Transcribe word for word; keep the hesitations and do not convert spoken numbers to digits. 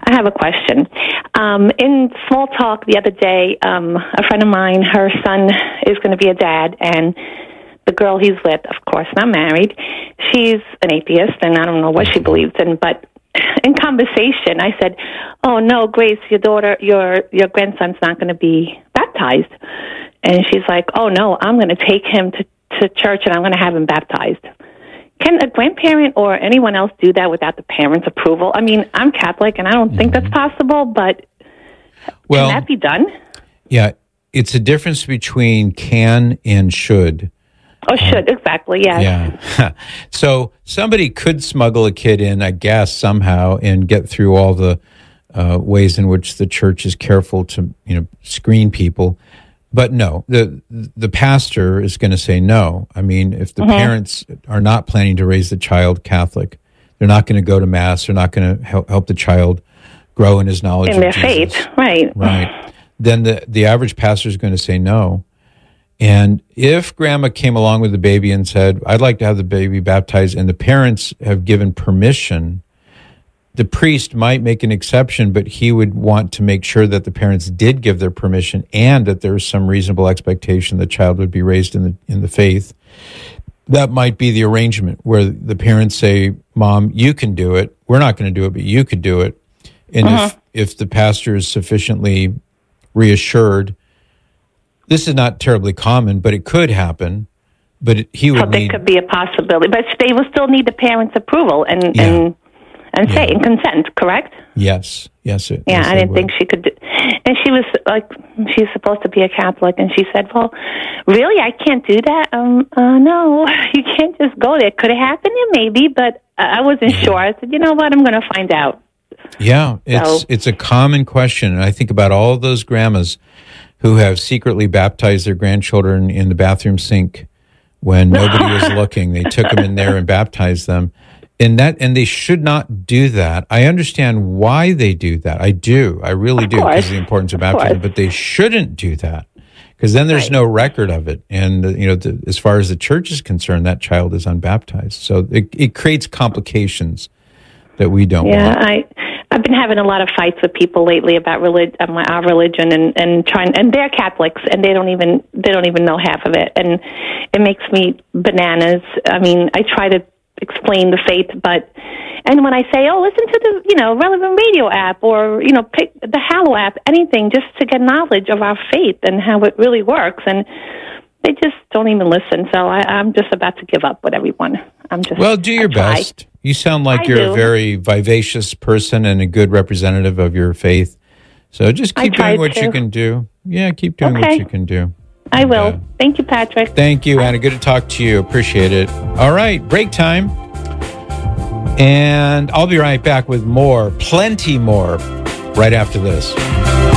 I have a question. Um, in small talk the other day, um, a friend of mine, her son is going to be a dad, and the girl he's with, of course, not married, she's an atheist, and I don't know what she believes in, but in conversation, I said, "Oh no, Grace, your daughter, your your grandson's not going to be baptized," and she's like, "Oh no, I'm going to take him to to church, and I'm going to have him baptized." Can a grandparent or anyone else do that without the parents' approval? I mean, I'm Catholic, and I don't think that's possible, but well, can that be done? Yeah, it's a difference between can and should. Oh, should, exactly, yeah. Yeah. So somebody could smuggle a kid in, I guess, somehow, and get through all the uh, ways in which the church is careful to, you know, screen people. But no, the the pastor is going to say no. I mean, if the mm-hmm. parents are not planning to raise the child Catholic, they're not going to go to Mass, they're not going to help, help the child grow in his knowledge in of their Jesus. faith, right. Right. Then the, the average pastor is going to say no. And if grandma came along with the baby and said, "I'd like to have the baby baptized," and the parents have given permission, the priest might make an exception, but he would want to make sure that the parents did give their permission and that there was some reasonable expectation the child would be raised in the in the faith. That might be the arrangement where the parents say, "Mom, you can do it. We're not going to do it, but you could do it." And uh-huh. if, if the pastor is sufficiently reassured, this is not terribly common, but it could happen. But it, he would so there need, could be a possibility, but they will still need the parents' approval and yeah. and and say yeah. and consent. Correct? Yes, yes. It, yeah, yes, I didn't would. think she could. Do, and she was like, she's supposed to be a Catholic, and she said, "Well, really, I can't do that. Um, uh, no, you can't just go there. Could it happen? Yeah, maybe, but I wasn't yeah. sure." I said, "You know what? I'm going to find out." Yeah, it's so, it's a common question, and I think about all those grandmas who have secretly baptized their grandchildren in the bathroom sink when nobody was looking. They took them in there and baptized them. And that, and they should not do that. I understand why they do that. I do. I really of do, course. because of the importance of baptism. Of but they shouldn't do that, because then there's right. no record of it. And, uh, you know, the, as far as the church is concerned, that child is unbaptized. So it, it creates complications that we don't yeah, want. I, I've been having a lot of fights with people lately about relig- uh, my, our religion, and, and trying, and they're Catholics, and they don't even they don't even know half of it, and it makes me bananas. I mean, I try to explain the faith, but and when I say, "Oh, listen to the you know Relevant Radio app," or you know pick the Hallow app, anything just to get knowledge of our faith and how it really works, and they just don't even listen. So I, I'm just about to give up with everyone. I'm just well, do your best. You sound like I you're do. a very vivacious person and a good representative of your faith. So just keep doing what to. you can do. Yeah, keep doing okay. what you can do. I and, will. Uh, Thank you, Patrick. Thank you, Anna. Good to talk to you. Appreciate it. All right, break time. And I'll be right back with more, plenty more, right after this.